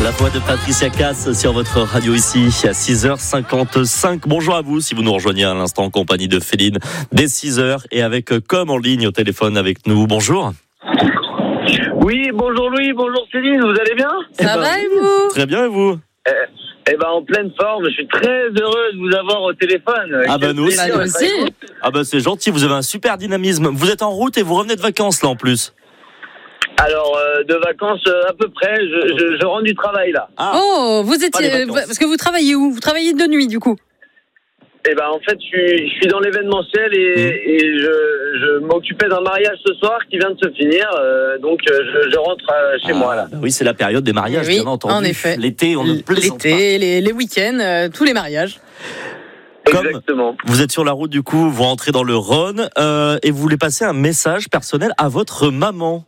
La voix de Patricia Cass sur votre radio ici à 6h55. Bonjour à vous si vous nous rejoignez à l'instant en compagnie de Féline dès 6h et avec Com en ligne au téléphone avec nous. Bonjour. Oui, bonjour Louis, bonjour Céline, vous allez bien ? Ça va et vous ? Très bien et vous ? En pleine forme, je suis très heureux de vous avoir au téléphone. Ah bah nous aussi. Ah bah c'est gentil, vous avez un super dynamisme. Vous êtes en route et vous revenez de vacances là en plus. Alors, de vacances à peu près, je rentre du travail là. Ah. Oh, vous étiez... Parce que vous travaillez où ? Vous travaillez de nuit du coup ? En fait, je suis dans l'événementiel et je m'occupais d'un mariage ce soir qui vient de se finir. Donc, je rentre chez moi là. Bah oui, c'est la période des mariages, bien entendu. En effet. L'été, on ne plaisante pas. L'été, les week-ends, tous les mariages. Exactement. Vous êtes sur la route du coup, vous rentrez dans le Rhône et vous voulez passer un message personnel à votre maman.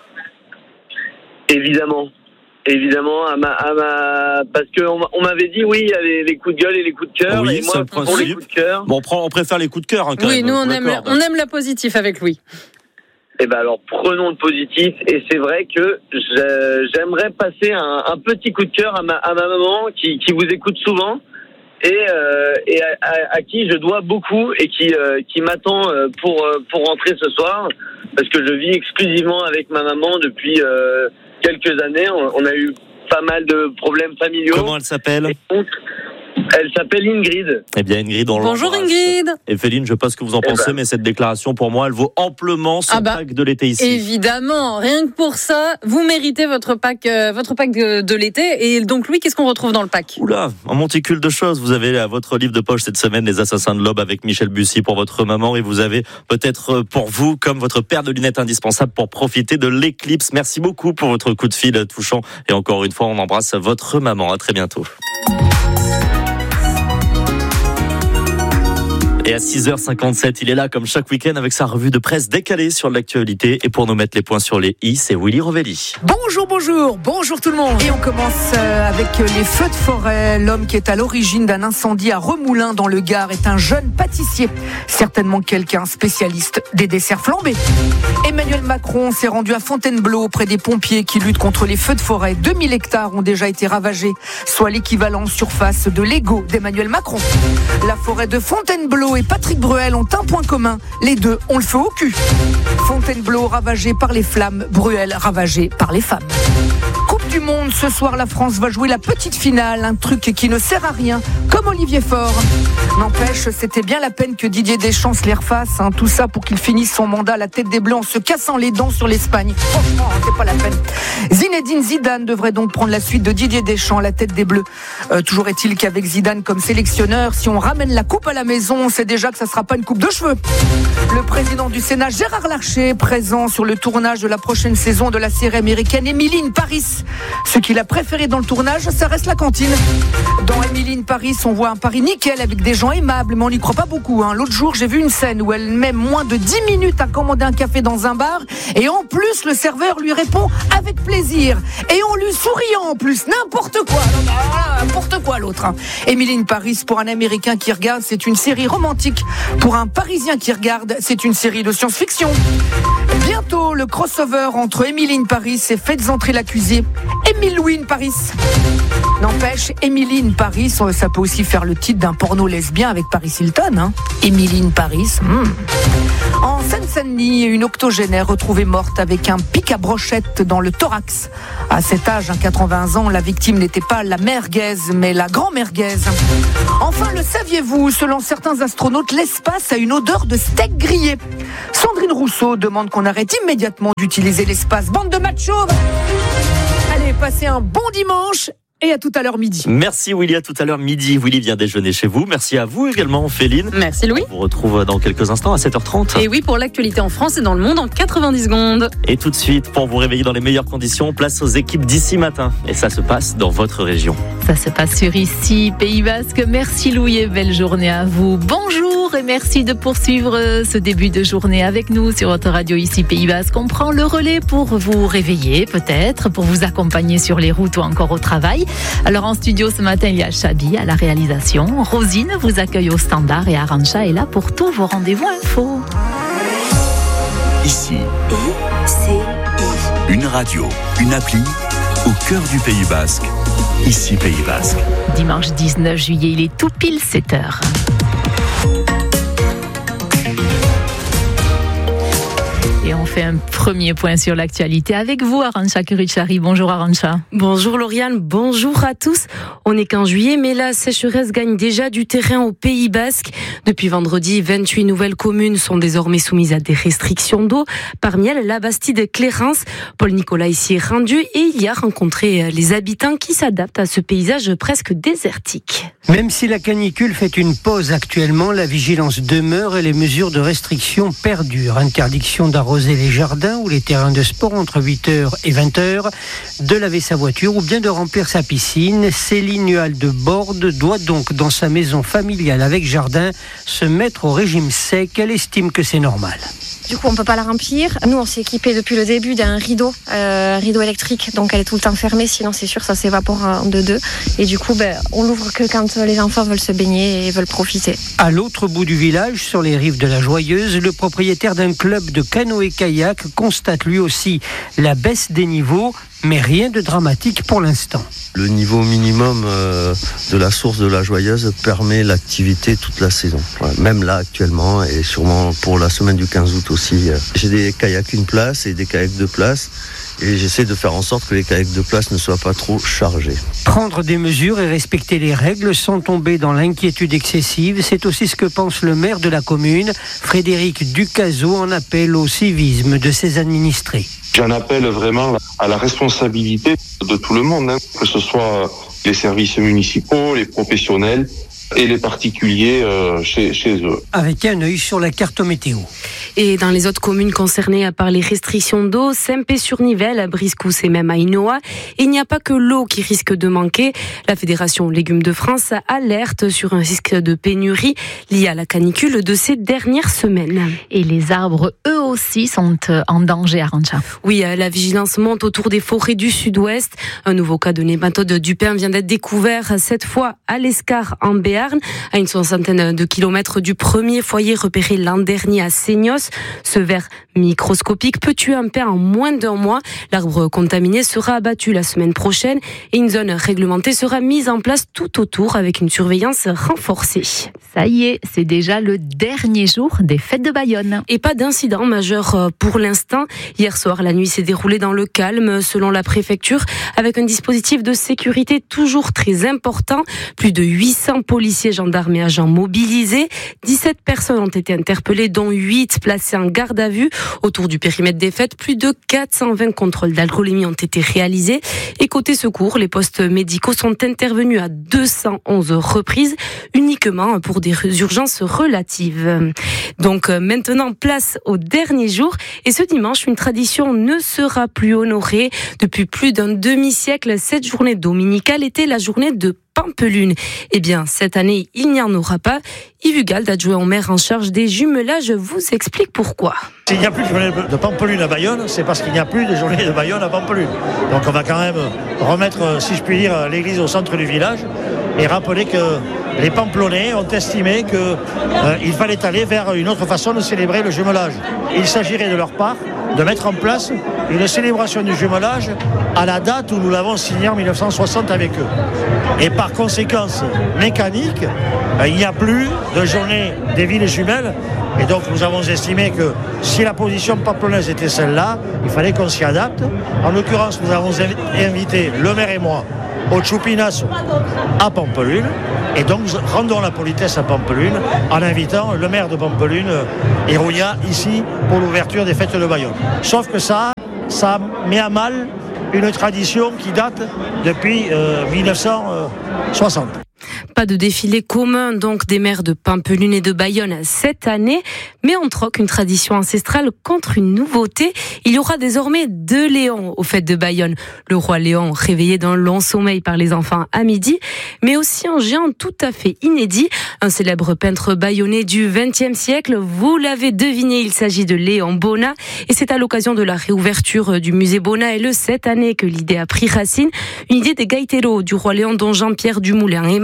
Évidemment, parce qu'on m'avait dit oui, il y a les coups de gueule et les coups de cœur. Oui, et moi, pour les coups de cœur. Bon, on préfère les coups de cœur, quand même. Oui, nous, on aime la positif avec Louis. Alors, prenons le positif. Et c'est vrai que j'aimerais passer un petit coup de cœur à ma maman qui vous écoute souvent et à qui je dois beaucoup et qui m'attend pour rentrer ce soir. Parce que je vis exclusivement avec ma maman depuis quelques années. On a eu pas mal de problèmes familiaux. Comment elle s'appelle ? Elle s'appelle Ingrid. Eh bien Ingrid, on l'embrasse. Bonjour Ingrid. Et Féline, je ne sais pas ce que vous en pensez, mais cette déclaration pour moi, elle vaut amplement son pack de l'été ici. Évidemment, rien que pour ça, vous méritez votre pack de l'été. Et donc Louis, qu'est-ce qu'on retrouve dans le pack ? Oula, un monticule de choses. Vous avez à votre livre de poche cette semaine Les Assassins de l'Aube avec Michel Bussy pour votre maman, et vous avez peut-être pour vous comme votre paire de lunettes indispensable pour profiter de l'éclipse. Merci beaucoup pour votre coup de fil touchant, et encore une fois, on embrasse votre maman. À très bientôt. Et à 6h57, il est là comme chaque week-end avec sa revue de presse décalée sur l'actualité. Et pour nous mettre les points sur les i, c'est Willy Rovelli. Bonjour tout le monde. Et on commence avec les feux de forêt. L'homme qui est à l'origine d'un incendie à Remoulins dans le Gard est un jeune pâtissier. Certainement quelqu'un spécialiste des desserts flambés. Emmanuel Macron s'est rendu à Fontainebleau auprès des pompiers qui luttent contre les feux de forêt. 2000 hectares ont déjà été ravagés, soit l'équivalent surface de Lego d'Emmanuel Macron. La forêt de Fontainebleau et Patrick Bruel ont un point commun. Les deux ont le feu au cul. Fontainebleau ravagé par les flammes, Bruel ravagé par les femmes. Coupe du Monde, ce soir la France va jouer la petite finale, un truc qui ne sert à rien, comme Olivier Faure. N'empêche, c'était bien la peine que Didier Deschamps se les refasse, tout ça pour qu'il finisse son mandat à la tête des Bleus en se cassant les dents sur l'Espagne. Franchement, c'est pas la peine. Zinedine Zidane devrait donc prendre la suite de Didier Deschamps à la tête des Bleus. Toujours est-il qu'avec Zidane comme sélectionneur, si on ramène la coupe à la maison, on sait déjà que ça sera pas une coupe de cheveux. Le président du Sénat, Gérard Larcher, présent sur le tournage de la prochaine saison de la série américaine Emily in Paris. Ce qu'il a préféré dans le tournage, ça reste la cantine. Dans Emily in Paris, on voit un Paris nickel avec des gens aimables, mais on n'y croit pas beaucoup. L'autre jour, j'ai vu une scène où elle met moins de 10 minutes à commander un café dans un bar, et en plus, le serveur lui répond avec plaisir. Et on lui sourit en plus, n'importe quoi. N'importe quoi l'autre. Emily in Paris, pour un Américain qui regarde, c'est une série romantique. Pour un Parisien qui regarde, c'est une série de science-fiction. Bientôt, le crossover entre Emily in Paris et Faites entrer l'accusé, Émile Louis in Paris. N'empêche, Emily in Paris, ça peut aussi faire le titre d'un porno lesbien avec Paris Hilton. Emily in Paris. En Seine-Saint-Denis, une octogénaire retrouvée morte avec un pic à brochette dans le thorax. À cet âge, 80 ans, la victime n'était pas la merguez, mais la grand-merguez. Enfin, le saviez-vous, selon certains astronautes, l'espace a une odeur de steak grillé. Sandrine Rousseau demande qu'on arrête immédiatement d'utiliser l'espace. Bande de machos! Allez, passez un bon dimanche. Et à tout à l'heure midi. Merci Willy, à tout à l'heure midi. Willy vient déjeuner chez vous. Merci à vous également Féline. Merci Louis. On vous retrouve dans quelques instants à 7h30. Et oui, pour l'actualité en France et dans le monde en 90 secondes. Et tout de suite, pour vous réveiller dans les meilleures conditions, place aux équipes d'ici matin. Et ça se passe dans votre région. Ça se passe sur ici, Pays Basque. Merci Louis et belle journée à vous. Bonjour et merci de poursuivre ce début de journée avec nous sur votre radio ici, Pays Basque. On prend le relais pour vous réveiller peut-être, pour vous accompagner sur les routes ou encore au travail. Alors en studio ce matin, il y a Chabi à la réalisation. Rosine vous accueille au standard et Arantxa est là pour tous vos rendez-vous infos. Ici, une radio, une appli au cœur du Pays Basque. Ici Pays Basque. Dimanche 19 juillet, il est tout pile 7h. Et on fait un premier point sur l'actualité avec vous, Arantxa Kurichari. Bonjour Arantxa. Bonjour Lauriane, bonjour à tous. On n'est qu'en juillet, mais la sécheresse gagne déjà du terrain au Pays Basque. Depuis vendredi, 28 nouvelles communes sont désormais soumises à des restrictions d'eau. Parmi elles, la Bastide Clérance. Paul Nicolas ici est rendu et il y a rencontré les habitants qui s'adaptent à ce paysage presque désertique. Même si la canicule fait une pause actuellement, la vigilance demeure et les mesures de restriction perdurent. Interdiction d'arroser les jardins ou les terrains de sport entre 8h et 20h, de laver sa voiture ou bien de remplir sa piscine. Céline Nual de Borde doit donc, dans sa maison familiale avec jardin, se mettre au régime sec. Elle estime que c'est normal. Du coup, on ne peut pas la remplir. Nous, on s'est équipé depuis le début d'un rideau électrique. Donc, elle est tout le temps fermée. Sinon, c'est sûr, ça s'évapore en deux. Et du coup, on l'ouvre que quand les enfants veulent se baigner et veulent profiter. À l'autre bout du village, sur les rives de la Joyeuse, le propriétaire d'un club de canoë-kayak constate lui aussi la baisse des niveaux, mais rien de dramatique pour l'instant. Le niveau minimum de la source de la Joyeuse permet l'activité toute la saison. Même là actuellement et sûrement pour la semaine du 15 août aussi. J'ai des kayaks 1 place et des kayaks 2 places. Et j'essaie de faire en sorte que les kayaks de place ne soient pas trop chargés. Prendre des mesures et respecter les règles sans tomber dans l'inquiétude excessive, c'est aussi ce que pense le maire de la commune, Frédéric Ducazeau, en appelle au civisme de ses administrés. J'en appelle vraiment à la responsabilité de tout le monde, que ce soit les services municipaux, les professionnels et les particuliers chez eux. Avec un œil sur la carte météo. Et dans les autres communes concernées par les restrictions d'eau, Saint-Pé-sur-Nivelle, Briscousse et même à Ainoa, il n'y a pas que l'eau qui risque de manquer. La Fédération Légumes de France alerte sur un risque de pénurie lié à la canicule de ces dernières semaines. Et les arbres, eux aussi, sont en danger, Arantxa. Oui, la vigilance monte autour des forêts du sud-ouest. Un nouveau cas de nématode du pin vient d'être découvert, cette fois à l'Escar en Béarn, à une 60aine de kilomètres du premier foyer repéré l'an dernier à Seignos. Ce ver microscopique peut tuer un pin en moins d'un mois. L'arbre contaminé sera abattu la semaine prochaine et une zone réglementée sera mise en place tout autour avec une surveillance renforcée. Ça y est, c'est déjà le dernier jour des fêtes de Bayonne. Et pas d'incident majeur pour l'instant. Hier soir, la nuit s'est déroulée dans le calme, selon la préfecture, avec un dispositif de sécurité toujours très important. Plus de 800 policiers, gendarmes et agents mobilisés. 17 personnes ont été interpellées, dont 8 placés en garde à vue. Autour du périmètre des fêtes, plus de 420 contrôles d'alcoolémie ont été réalisés. Et côté secours, les postes médicaux sont intervenus à 211 reprises, uniquement pour des urgences relatives. Donc maintenant, place au dernier jour. Et ce dimanche, une tradition ne sera plus honorée. Depuis plus d'un demi-siècle, cette journée dominicale était la journée de Pampelune. Eh bien, cette année, il n'y en aura pas. Yves Gald, adjoint au maire en charge des jumelages, vous explique pourquoi. S'il n'y a plus de journée de Pampelune à Bayonne, c'est parce qu'il n'y a plus de journée de Bayonne à Pampelune. Donc on va quand même remettre, si je puis dire, l'église au centre du village et rappeler que les Pamplonais ont estimé qu'il fallait aller vers une autre façon de célébrer le jumelage. Il s'agirait de leur part de mettre en place une célébration du jumelage à la date où nous l'avons signé en 1960 avec eux. Et par conséquence mécanique, il n'y a plus de journée des villes jumelles. Et donc nous avons estimé que si la position pamplonaise était celle-là, il fallait qu'on s'y adapte. En l'occurrence, nous avons invité le maire et moi au Chupinazo à Pampelune. Et donc nous rendons la politesse à Pampelune en invitant le maire de Pampelune, Iruña, ici pour l'ouverture des fêtes de Bayonne. Sauf que ça met à mal une tradition qui date depuis 1960. Pas de défilé commun donc des maires de Pampelune et de Bayonne cette année, mais on troque une tradition ancestrale contre une nouveauté. Il y aura désormais 2 Léons aux fêtes de Bayonne. Le roi Léon réveillé d'un long sommeil par les enfants à midi, mais aussi un géant tout à fait inédit, un célèbre peintre bayonnais du XXe siècle. Vous l'avez deviné, il s'agit de Léon Bonnat et c'est à l'occasion de la réouverture du musée Bonnat cette année que l'idée a pris racine. Une idée des gaiteros du roi Léon dont Jean-Pierre Dumoulin est membre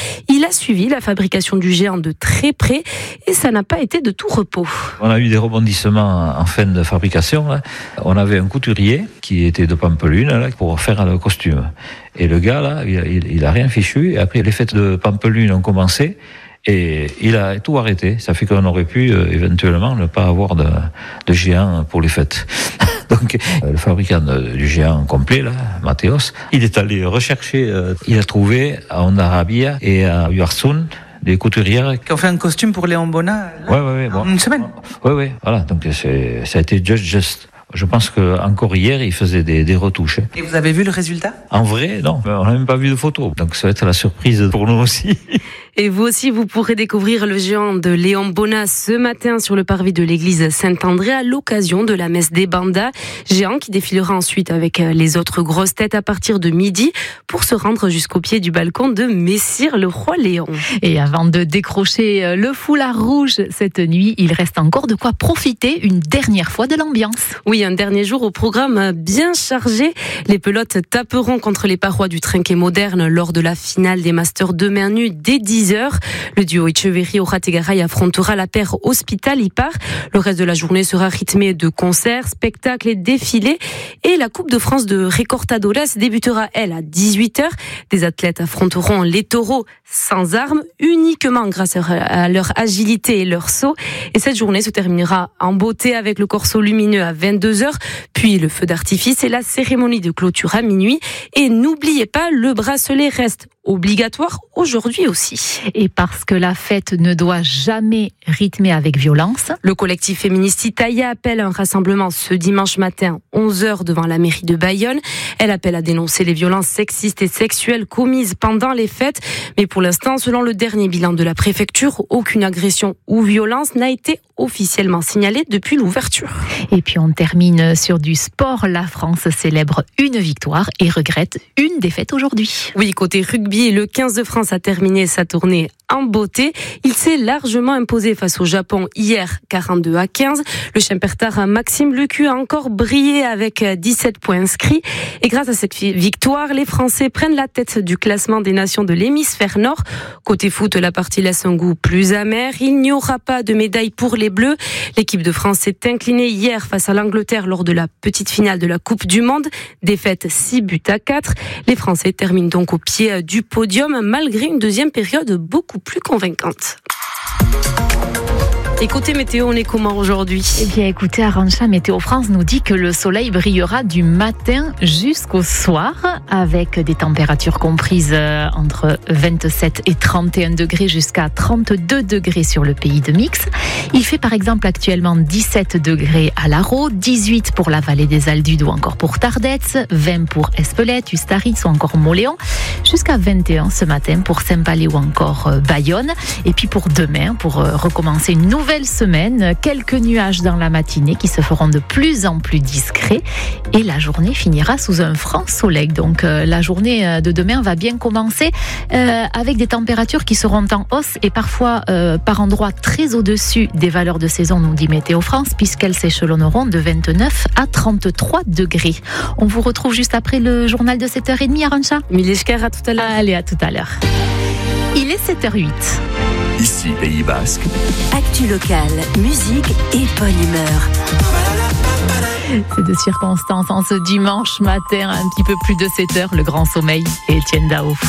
Il a suivi la fabrication du géant de très près et ça n'a pas été de tout repos. On a eu des rebondissements en fin de fabrication. Là. On avait un couturier qui était de Pampelune là, pour faire le costume. Et le gars, là, il a rien fichu. Et après, les fêtes de Pampelune ont commencé. Et il a tout arrêté. Ça fait qu'on aurait pu éventuellement ne pas avoir de géant pour les fêtes. Donc le fabricant du géant complet, là, Mathéos, il est allé rechercher, il a trouvé à Ondarabia et à Uarsun des couturières. Qui ont fait un costume pour Léon Bonnat bon. Une semaine. Oui, voilà. Donc ça a été juste. Je pense qu'encore hier, il faisait des retouches. Et vous avez vu le résultat ? En vrai, non. On n'a même pas vu de photos. Donc ça va être la surprise pour nous aussi. Et vous aussi, vous pourrez découvrir le géant de Léon Bonnat ce matin sur le parvis de l'église Saint-André à l'occasion de la messe des Bandas. Géant qui défilera ensuite avec les autres grosses têtes à partir de midi pour se rendre jusqu'au pied du balcon de Messire, le roi Léon. Et avant de décrocher le foulard rouge cette nuit, il reste encore de quoi profiter une dernière fois de l'ambiance. Oui, un dernier jour au programme bien chargé. Les pelotes taperont contre les parois du Trinquet moderne lors de la finale des Masters de mer nue dès 10h. Le duo Etcheverry-Orategaraï affrontera la paire Hospital-Ipar. Le reste de la journée sera rythmé de concerts, spectacles et défilés. Et la Coupe de France de Recortadores débutera, elle, à 18h. Des athlètes affronteront les taureaux sans armes, uniquement grâce à leur agilité et leur saut. Et cette journée se terminera en beauté avec le corso lumineux à 22h, puis le feu d'artifice et la cérémonie de clôture à minuit. Et n'oubliez pas, le bracelet reste obligatoire aujourd'hui aussi. Et parce que la fête ne doit jamais rythmer avec violence, le collectif féministe Itaïa appelle à un rassemblement ce dimanche matin 11h devant la mairie de Bayonne. Elle appelle à dénoncer les violences sexistes et sexuelles commises pendant les fêtes. Mais pour l'instant, selon le dernier bilan de la préfecture, aucune agression ou violence n'a été officiellement signalée depuis l'ouverture. Et puis on termine sur du sport. La France célèbre une victoire et regrette une défaite aujourd'hui. Oui, côté rugby, le 15 de France a terminé sa tournée en beauté. Il s'est largement imposé face au Japon hier, 42-15. Le Chimpertard Maxime Lecu a encore brillé avec 17 points inscrits. Et grâce à cette victoire, les Français prennent la tête du classement des nations de l'hémisphère nord. Côté foot, la partie laisse un goût plus amer. Il n'y aura pas de médaille pour les Bleus. L'équipe de France s'est inclinée hier face à l'Angleterre lors de la petite finale de la Coupe du Monde. Défaite 6-4. Les Français terminent donc au pied du podium malgré une deuxième période beaucoup plus convaincante. Et côté météo, on est comment aujourd'hui ? Eh bien, écoutez, Arantxa, Météo France nous dit que le soleil brillera du matin jusqu'au soir, avec des températures comprises entre 27 et 31 degrés jusqu'à 32 degrés sur le pays de Mix. Il fait par exemple actuellement 17 degrés à Larot, 18 pour la vallée des Aldudes ou encore pour Tardets, 20 pour Espelette, Ustaritz ou encore Moléon, jusqu'à 21 ce matin pour Saint-Palais ou encore Bayonne. Et puis pour demain, pour recommencer une nouvelle semaine, quelques nuages dans la matinée qui se feront de plus en plus discrets et la journée finira sous un franc soleil. Donc la journée de demain va bien commencer avec des températures qui seront en hausse et parfois par endroits très au-dessus des valeurs de saison, nous dit Météo France, puisqu'elles s'échelonneront de 29 à 33 degrés. On vous retrouve juste après le journal de 7h30, Arantxa. Mileshker, à tout à l'heure. Allez, à tout à l'heure. Il est 7h08. Ici, Pays Basque. Actu locale, musique et bonne humeur. C'est de circonstances en ce dimanche matin, un petit peu plus de 7h, le grand sommeil et Etienne Dao.